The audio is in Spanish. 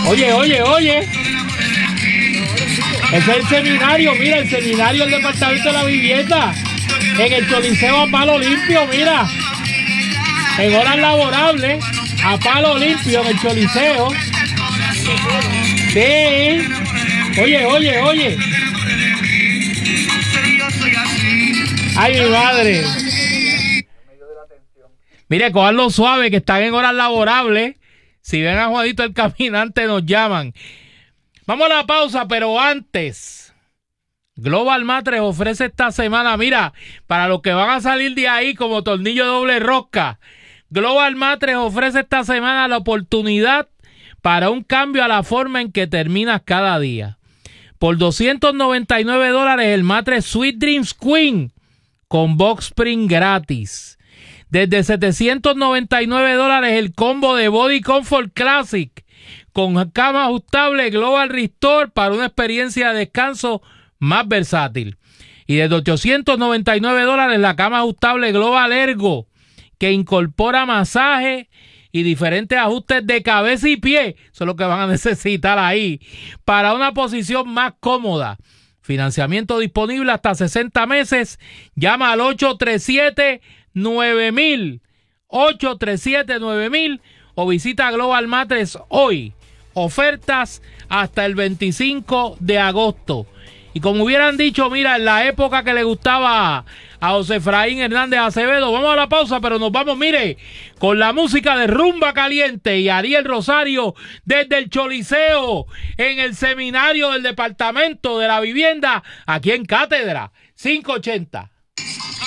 Oye. Ese es el seminario, mira, el seminario del Departamento de la Vivienda. En el Choliseo a palo limpio, mira. En horas laborables, a palo limpio en el Choliseo. Sí. Oye. Ay, mi madre. Mire, cojanlo suave, que están en horas laborables. Si ven a Juanito el Caminante, nos llaman. Vamos a la pausa, pero antes, Global Matres ofrece esta semana, mira, para los que van a salir de ahí como tornillo doble rosca, Global Matres ofrece esta semana la oportunidad para un cambio a la forma en que terminas cada día. Por $299 el matres Sweet Dreams Queen con box spring gratis. Desde $799 el combo de Body Comfort Classic con cama ajustable Global Restore para una experiencia de descanso más versátil. Y desde $899 la cama ajustable Global Ergo, que incorpora masaje y diferentes ajustes de cabeza y pie. Eso es lo que van a necesitar ahí para una posición más cómoda. Financiamiento disponible hasta 60 meses. Llama al 837-9000. 837-9000 o visita Global Matres hoy. Ofertas hasta el 25 de agosto. Y como hubieran dicho, mira, en la época que le gustaba a José Efraín Hernández Acevedo, vamos a la pausa, pero nos vamos, mire, con la música de Rumba Caliente y Ariel Rosario desde el Choliseo, en el seminario del Departamento de la Vivienda, aquí en Cátedra 580.